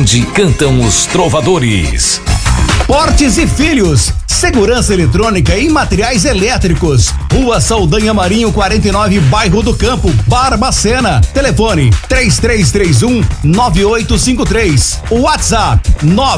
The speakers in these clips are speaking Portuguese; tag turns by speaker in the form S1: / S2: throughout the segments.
S1: onde cantam os trovadores.
S2: Portes e Filhos, segurança eletrônica e materiais elétricos. Rua Saldanha Marinho 49, Bairro do Campo, Barbacena. Telefone 3331-9853. WhatsApp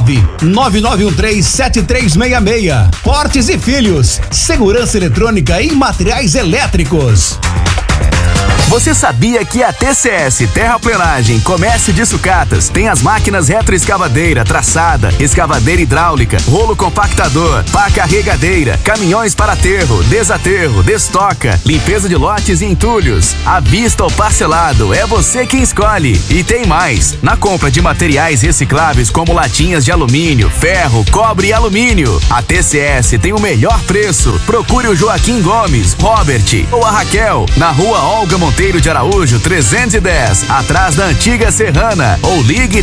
S2: 999137366. Portes e Filhos, segurança eletrônica e materiais elétricos.
S3: Você sabia que a TCS Terraplenagem Comércio de Sucatas tem as máquinas retroescavadeira, traçada, escavadeira hidráulica, rolo compactador, pá carregadeira, caminhões para aterro, desaterro, destoca, limpeza de lotes e entulhos, à vista ou parcelado, é você quem escolhe. E tem mais, na compra de materiais recicláveis como latinhas de alumínio, ferro, cobre e alumínio, a TCS tem o melhor preço. Procure o Joaquim Gomes, Robert ou a Raquel, na rua Olga Monteiro de Araújo 310, atrás da antiga Serrana, ou ligue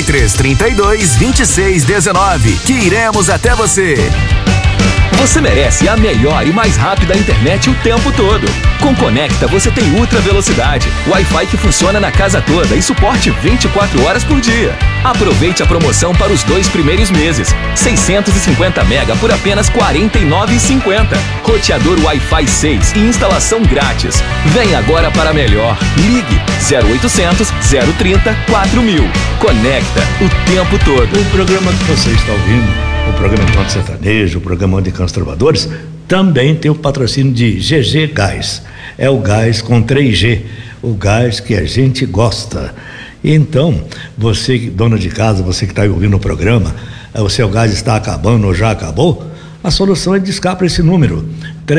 S3: 3332-2619, que iremos até você.
S4: Você merece a melhor e mais rápida internet o tempo todo. Com Conecta você tem ultra velocidade, Wi-Fi que funciona na casa toda e suporte 24 horas por dia. Aproveite a promoção para os 2 primeiros meses. 650 mega por apenas R$ 49,50. Roteador Wi-Fi 6 e instalação grátis. Vem agora para melhor. Ligue 0800 030 4000. Conecta o tempo todo.
S5: O programa que você está ouvindo, o programa Enquanto Sertanejo, o programa de Cantos Trovadores, também tem o patrocínio de GG Gás. É o gás com 3G, o gás que a gente gosta. Então, você, dona de casa, você que está ouvindo o programa, o seu gás está acabando ou já acabou, a solução é discar para esse número,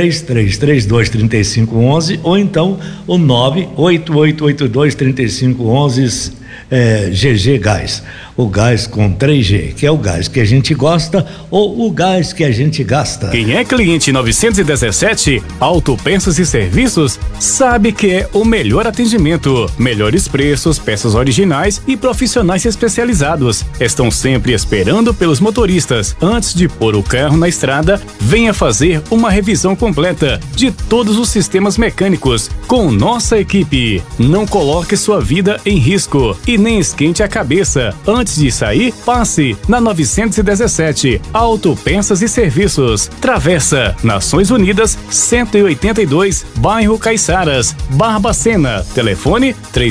S5: 3332-3511, ou então o 98882-3511, GG Gás, o gás com 3G, que é o gás que a gente gosta ou o gás que a gente gasta.
S6: Quem é cliente 917 Autopeças e Serviços sabe que é o melhor atendimento, melhores preços, peças originais e profissionais especializados. Estão sempre esperando pelos motoristas. Antes de pôr o carro na estrada, venha fazer uma revisão completa de todos os sistemas mecânicos com nossa equipe. Não coloque sua vida em risco e nem esquente a cabeça. Antes de sair, passe na 917 Autopeças e Serviços. Travessa Nações Unidas 182, bairro Caiçaras, Barbacena. Telefone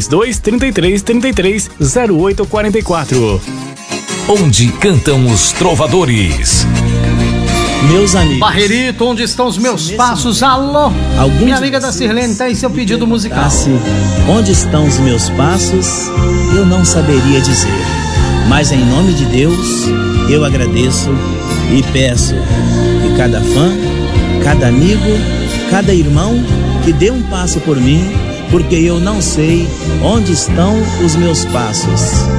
S6: 3233-0844.
S1: Onde cantam os trovadores.
S7: Meus amigos.
S8: Barreirito, onde estão os meus passos? Alô? Minha amiga da Sirlene tá aí seu pedido musical.
S7: Onde estão os meus passos? Eu não saberia dizer. Mas em nome de Deus, eu agradeço e peço que cada fã, cada amigo, cada irmão que dê um passo por mim, porque eu não sei onde estão os meus passos.